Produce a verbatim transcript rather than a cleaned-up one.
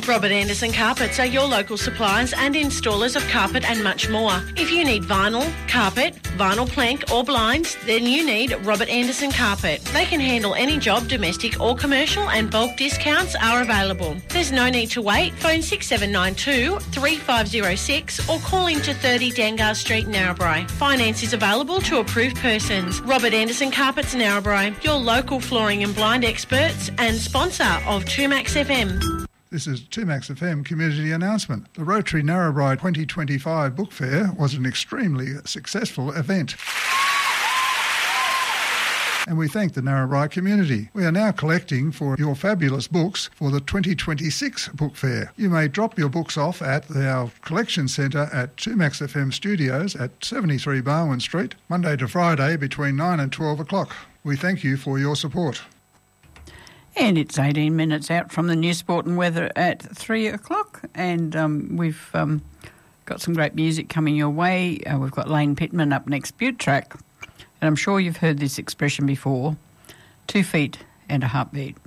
Robert Anderson Carpets are your local suppliers and installers of carpet and much more. If you need vinyl, carpet, vinyl plank or blinds, then you need Robert Anderson Carpet. They can handle any job, domestic or commercial, and bulk discounts are available. There's no need to wait. Phone six seven nine two, three five zero six or call into thirty Dangar Street, Narrabri. Finance is available to approved persons. Robert Anderson Carpets, Narrabri, your local flooring and blind experts and sponsor of two Max F M. This is two Max F M community announcement. The Rotary Narrabri twenty twenty-five Book Fair was an extremely successful event, and we thank the Narrabri community. We are now collecting for your fabulous books for the twenty twenty-six Book Fair. You may drop your books off at our collection centre at two Max F M Studios at seventy-three Barwon Street, Monday to Friday between nine and twelve o'clock. We thank you for your support. And it's eighteen minutes out from the news, sport and weather at three o'clock, and um, we've um, got some great music coming your way. Uh, we've got Lane Pittman up next, Butte Track, and I'm sure you've heard this expression before, two feet and a heartbeat.